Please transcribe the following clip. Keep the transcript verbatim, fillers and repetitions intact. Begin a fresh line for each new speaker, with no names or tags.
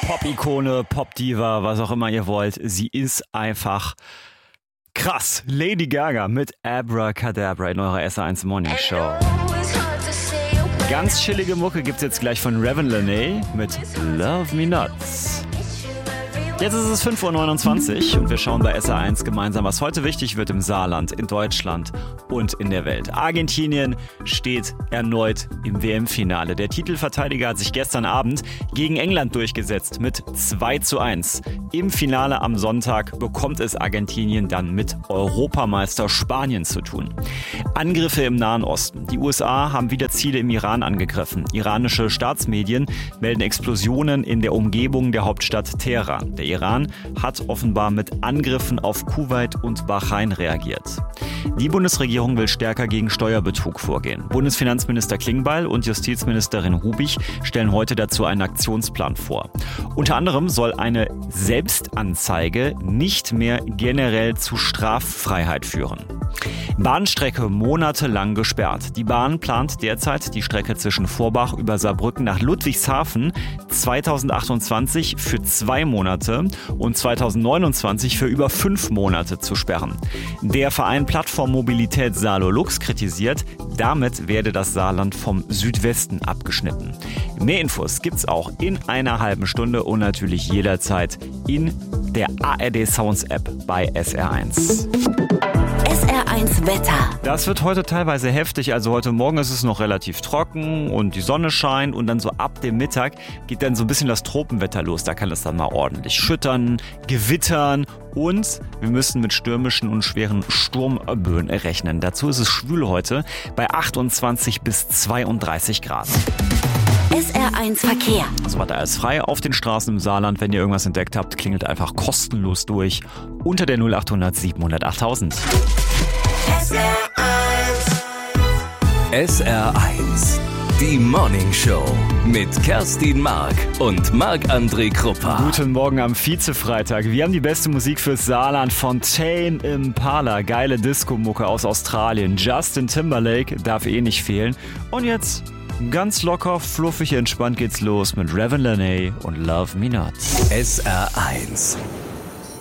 Pop-Ikone, Pop-Diva, was auch immer ihr wollt. Sie ist einfach krass. Lady Gaga mit Abracadabra in eurer S R eins Morning Show. Ganz chillige Mucke gibt's jetzt gleich von Raven Lenae mit Love Me Nuts. Jetzt ist es fünf Uhr neunundzwanzig und wir schauen bei S R eins gemeinsam, was heute wichtig wird im Saarland, in Deutschland und in der Welt. Argentinien steht erneut im W M-Finale. Der Titelverteidiger hat sich gestern Abend gegen England durchgesetzt mit zwei zu eins. Im Finale am Sonntag bekommt es Argentinien dann mit Europameister Spanien zu tun. Angriffe im Nahen Osten. Die U S A haben wieder Ziele im Iran angegriffen. Iranische Staatsmedien melden Explosionen in der Umgebung der Hauptstadt Teheran. Der Iran hat offenbar mit Angriffen auf Kuwait und Bahrain reagiert. Die Bundesregierung will stärker gegen Steuerbetrug vorgehen. Bundesfinanzminister Klingbeil und Justizministerin Rubich stellen heute dazu einen Aktionsplan vor. Unter anderem soll eine Selbstanzeige nicht mehr generell zu Straffreiheit führen. Bahnstrecke monatelang gesperrt. Die Bahn plant derzeit die Strecke zwischen Vorbach über Saarbrücken nach Ludwigshafen zweitausendachtundzwanzig für zwei Monate und zweitausendneunundzwanzig für über fünf Monate zu sperren. Der Verein Plattform Mobilität Saarlux kritisiert, damit werde das Saarland vom Südwesten abgeschnitten. Mehr Infos gibt's auch in einer halben Stunde und natürlich jederzeit in der A R D Sounds App bei S R eins.
S R eins Wetter.
Das wird heute teilweise heftig, also heute Morgen ist es noch relativ trocken und die Sonne scheint und dann so ab dem Mittag geht dann so ein bisschen das Tropenwetter los. Da kann es dann mal ordentlich schüttern, gewittern und wir müssen mit stürmischen und schweren Sturmböen rechnen. Dazu ist es schwül heute bei achtundzwanzig bis zweiunddreißig Grad.
S R eins Verkehr.
Also war da alles frei auf den Straßen im Saarland. Wenn ihr irgendwas entdeckt habt, klingelt einfach kostenlos durch unter der null achthundert siebenhundert achttausend.
S R eins.
S R eins. Die Morning Show mit Kerstin Mark und Marc-André Kruppa.
Guten Morgen am Vize-Freitag. Wir haben die beste Musik fürs Saarland von Tame Impala. Geile Disco-Mucke aus Australien. Justin Timberlake darf eh nicht fehlen. Und jetzt ganz locker, fluffig, entspannt geht's los mit Raven Lenae und Love Me Nuts.
S R eins.